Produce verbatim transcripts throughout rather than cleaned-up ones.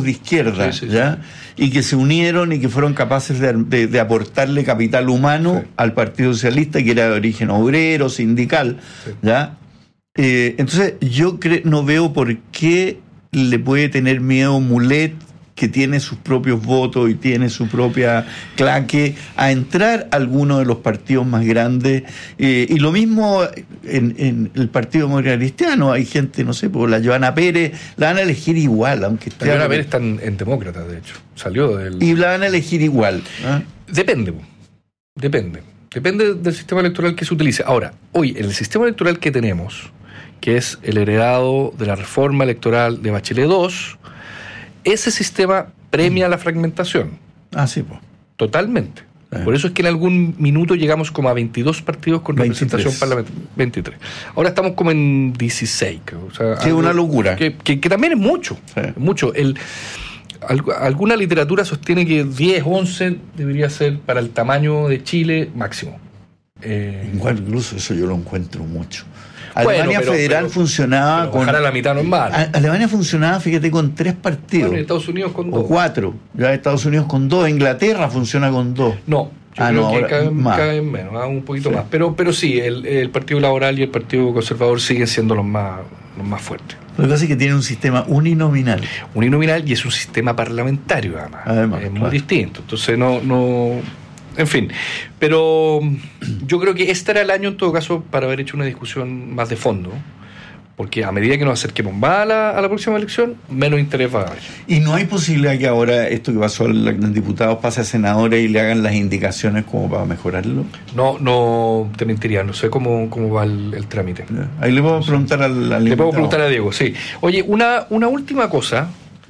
de izquierda, sí, sí, ¿ya? Sí. Y que se unieron y que fueron capaces de, de, de aportarle capital humano sí. al Partido Socialista, que era de origen obrero, sindical, sí. ¿ya? Eh, entonces, yo cre- no veo por qué le puede tener miedo Mulet, que tiene sus propios votos y tiene su propia claque, a entrar a alguno de los partidos más grandes. Eh, y lo mismo en, en el Partido Demócrata Cristiano. Hay gente, no sé, por la Joana Pérez, la van a elegir igual, aunque esté... La Joana Pérez está en, en Demócrata, de hecho. Salió del... Y la van a elegir igual. ¿eh? Depende, depende. Depende del sistema electoral que se utilice. Ahora, hoy, en el sistema electoral que tenemos, que es el heredado de la reforma electoral de Bachelet dos, ese sistema premia la fragmentación. Ah, sí, pues. Totalmente. Eh. Por eso es que en algún minuto llegamos como a veintidós partidos con veintitrés. Representación parlamentaria. veintitrés. Ahora estamos como en dieciséis, creo. O sea, que es una locura. Que, que, que también es mucho. Sí. Mucho. El, alg- alguna literatura sostiene que diez, once debería ser para el tamaño de Chile máximo. Eh, Igual, incluso eso yo lo encuentro mucho. Alemania bueno, pero, Federal pero, funcionaba pero con... bajar a la mitad no es malo. Alemania funcionaba, fíjate, con tres partidos. Bueno, en Estados Unidos con dos. O cuatro. Ya Estados Unidos con dos. Inglaterra funciona con dos. No, yo ah, creo no, que ahora, cada, más. cada vez menos, ¿eh? un poquito sí. más. Pero, pero sí, el, el Partido Laboral y el Partido Conservador siguen siendo los más, los más fuertes. Lo que pasa es que tiene un sistema uninominal. Uninominal y es un sistema parlamentario, además. además es claro. muy distinto. Entonces, no... no En fin, pero yo creo que este era el año, en todo caso, para haber hecho una discusión más de fondo, porque a medida que nos acerquemos más a la, a la próxima elección, menos interés va a haber. ¿Y no hay posibilidad que ahora esto que pasó al diputado pase a senadores y le hagan las indicaciones como para mejorarlo? No, no te mentiría, no sé cómo, cómo va el, el trámite. Ahí le podemos preguntar al, al Le podemos preguntar a Diego, sí. Oye, una, una última cosa,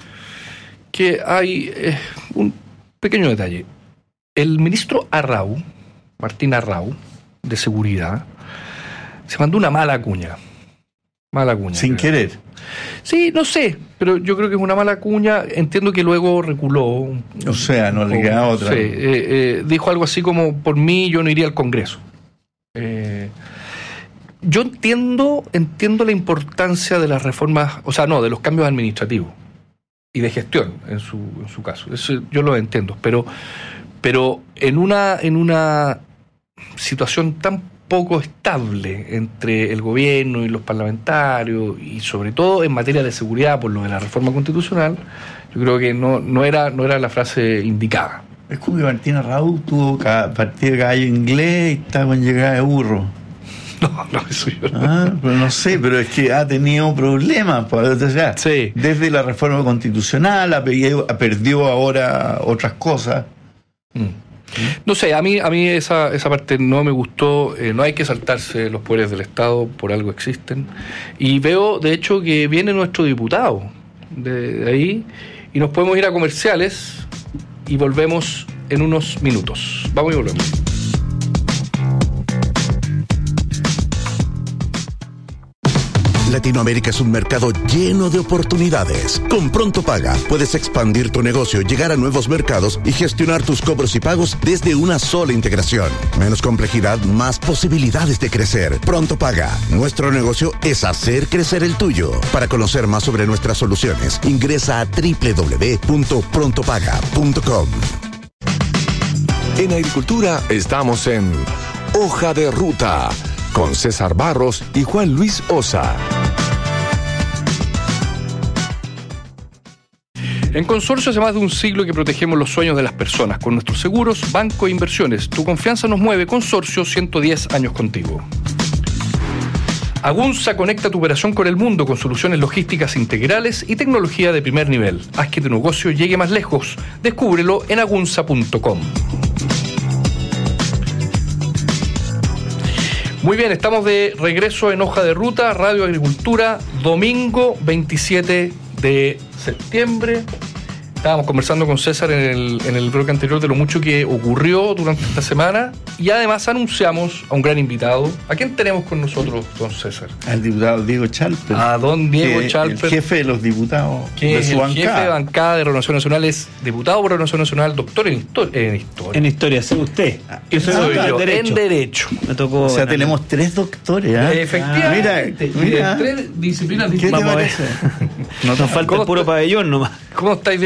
que hay eh, un pequeño detalle. El ministro Arrau, Martín Arrau, de Seguridad, se mandó una mala cuña. Mala cuña. Sin creo. querer. Sí, no sé, pero yo creo que es una mala cuña. Entiendo que luego reculó. O sea, no le queda otra. Sí, eh, eh, dijo algo así como, por mí yo no iría al Congreso. Eh, yo entiendo, entiendo la importancia de las reformas, o sea, no, de los cambios administrativos y de gestión, en su, en su caso. Eso yo lo entiendo, pero... Pero en una, en una situación tan poco estable entre el gobierno y los parlamentarios, y sobre todo en materia de seguridad por lo de la reforma constitucional, yo creo que no, no, era, no era la frase indicada. Es como que Martín Arrau tuvo partido de caballo inglés y estaba en llegada de burro. No, no, eso yo no. Ah, pero no sé, pero es que ha tenido problemas. Pues, o sea, sí. Desde la reforma constitucional, ha perdido, ha perdido ahora otras cosas. No sé, a mí a mí esa esa parte no me gustó. Eh, no hay que saltarse los poderes del Estado, por algo existen. Y veo, de hecho, que viene nuestro diputado de, de ahí y nos podemos ir a comerciales y volvemos en unos minutos. Vamos y volvemos. Latinoamérica es un mercado lleno de oportunidades. Con Pronto Paga puedes expandir tu negocio, llegar a nuevos mercados y gestionar tus cobros y pagos desde una sola integración. Menos complejidad, más posibilidades de crecer. Pronto Paga. Nuestro negocio es hacer crecer el tuyo. Para conocer más sobre nuestras soluciones, ingresa a doble u doble u doble u punto pronto paga punto com. En Agricultura estamos en Hoja de Ruta, con César Barros y Juan Luis Osa. En Consorcio hace más de un siglo que protegemos los sueños de las personas con nuestros seguros, banco e inversiones. Tu confianza nos mueve. Consorcio, ciento diez años contigo. Agunza conecta tu operación con el mundo con soluciones logísticas integrales y tecnología de primer nivel. Haz que tu negocio llegue más lejos. Descúbrelo en agunza punto com. Muy bien, estamos de regreso en Hoja de Ruta, Radio Agricultura, domingo veintisiete de septiembre. Estábamos conversando con César en el, en el bloque anterior de lo mucho que ocurrió durante esta semana y además anunciamos a un gran invitado. ¿A quién tenemos con nosotros, don César? Al diputado Diego Chalper. A don Diego que Chalper. El jefe de los diputados que de es su el bancada. jefe de bancada de Renovación Nacional, es diputado por Renovación Nacional, doctor en, histo- en historia. En historia, ¿sí usted? Yo soy Ah, yo, derecho. en derecho. Me tocó. O sea, bueno, tenemos tres doctores. ¿eh? Efectivamente. Mira, mira. Y de tres disciplinas ¿Qué te distintas. Vamos a ver. parece? Nos falta ¿Cómo el puro está? pabellón nomás. ¿Cómo estáis?